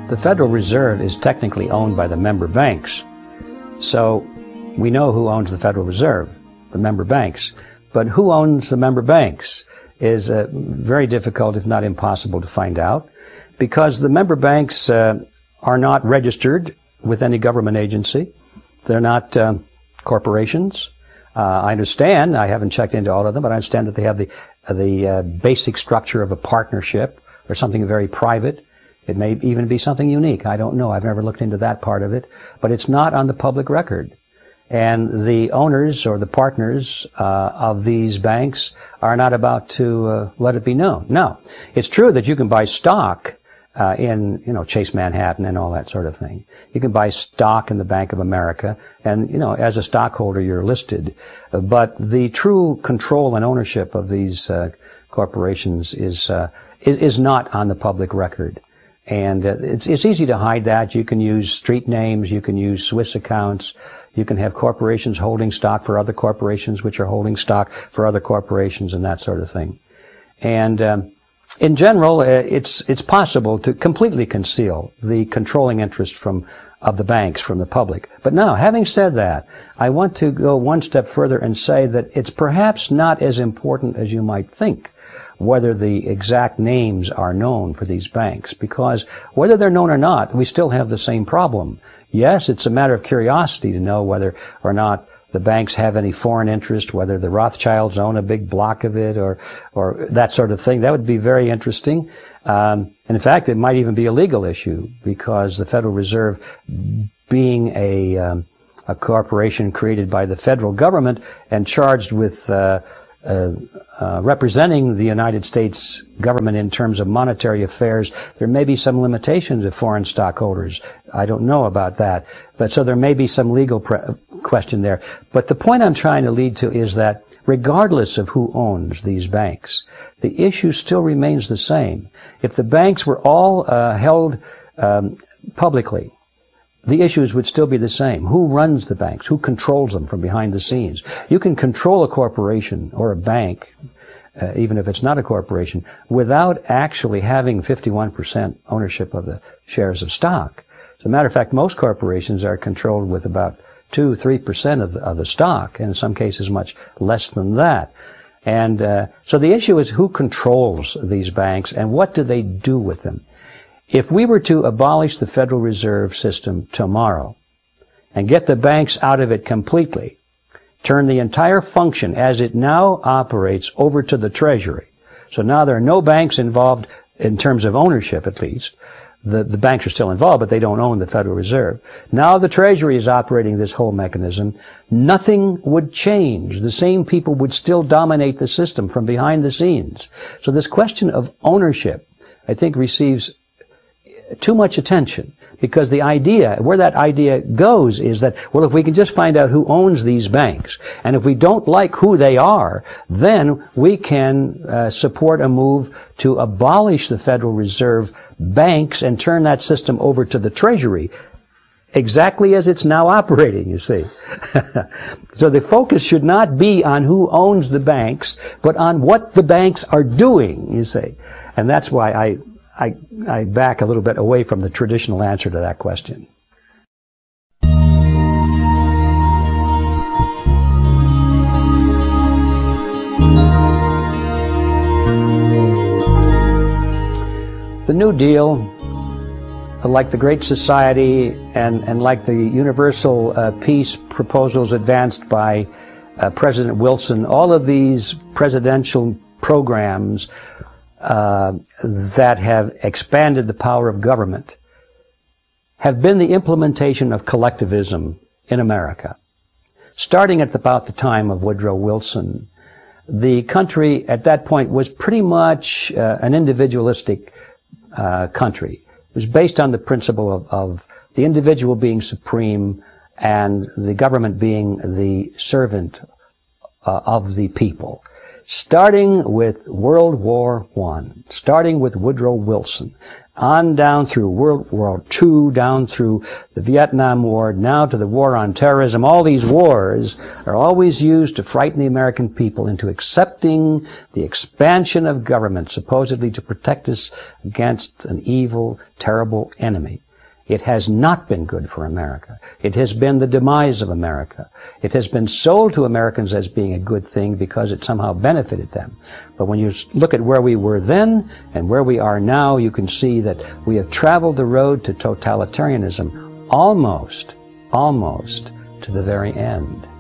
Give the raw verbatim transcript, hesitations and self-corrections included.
the Federal Reserve is technically owned by the member banks. So we know who owns the Federal Reserve, the member banks. But who owns the member banks is uh, very difficult, if not impossible, to find out, because the member banks uh, are not registered with any government agency. They're not uh, corporations. Uh, I understand, I haven't checked into all of them, but I understand that they have the, uh, the uh, basic structure of a partnership or something very private. It may even be something unique. I don't know. I've never looked into that part of it. But it's not on the public record. And the owners or the partners uh, of these banks are not about to uh, let it be known. No. It's true that you can buy stock uh, in, you know, Chase Manhattan and all that sort of thing. You can buy stock in the Bank of America, and, you know, as a stockholder, you're listed. But the true control and ownership of these uh, corporations is, uh, is is not on the public record. And uh, it's, it's easy to hide that. You can use street names, you can use Swiss accounts, you can have corporations holding stock for other corporations which are holding stock for other corporations and that sort of thing. And um, in general, uh, it's it's possible to completely conceal the controlling interest from of the banks from the public. But now, having said that, I want to go one step further and say that it's perhaps not as important as you might think whether the exact names are known for these banks, because whether they're known or not, we still have the same problem. Yes, it's a matter of curiosity to know whether or not the banks have any foreign interest, whether the Rothschilds own a big block of it or or that sort of thing. That would be very interesting. Um, and in fact, it might even be a legal issue, because the Federal Reserve, being a, um, a corporation created by the federal government and charged with uh, Uh, uh, representing the United States government in terms of monetary affairs, there may be some limitations of foreign stockholders. I don't know about that. But so there may be some legal pre- question there. But the point I'm trying to lead to is that regardless of who owns these banks, the issue still remains the same. If the banks were all uh, held um, publicly, the issues would still be the same. Who runs the banks? Who controls them from behind the scenes? You can control a corporation or a bank, uh, even if it's not a corporation, without actually having fifty-one percent ownership of the shares of stock. As a matter of fact, most corporations are controlled with about two, three percent of the, of the stock, and in some cases much less than that. And uh, so the issue is who controls these banks and what do they do with them? If we were to abolish the Federal Reserve System tomorrow and get the banks out of it completely, turn the entire function as it now operates over to the Treasury, so now there are no banks involved in terms of ownership, at least. The, the banks are still involved, but they don't own the Federal Reserve. Now the Treasury is operating this whole mechanism. Nothing would change. The same people would still dominate the system from behind the scenes. So this question of ownership, I think, receives too much attention, because the idea, where that idea goes is that, well, if we can just find out who owns these banks, and if we don't like who they are, then we can uh, support a move to abolish the Federal Reserve banks and turn that system over to the Treasury, exactly as it's now operating, you see. So the focus should not be on who owns the banks, but on what the banks are doing, you see. And that's why I I, I back a little bit away from the traditional answer to that question. The New Deal, like the Great Society and, and like the universal uh, peace proposals advanced by uh, President Wilson, all of these presidential programs Uh, that have expanded the power of government have been the implementation of collectivism in America. Starting at about the time of Woodrow Wilson, the country at that point was pretty much uh, an individualistic uh, country. It was based on the principle of, of the individual being supreme and the government being the servant uh, of the people. starting with World War One, starting with Woodrow Wilson, on down through World War Two, down through the Vietnam War, now to the war on terrorism. All these wars are always used to frighten the American people into accepting the expansion of government, supposedly to protect us against an evil, terrible enemy. It has not been good for America. It has been the demise of America. It has been sold to Americans as being a good thing because it somehow benefited them. But when you look at where we were then and where we are now, you can see that we have traveled the road to totalitarianism almost, almost to the very end.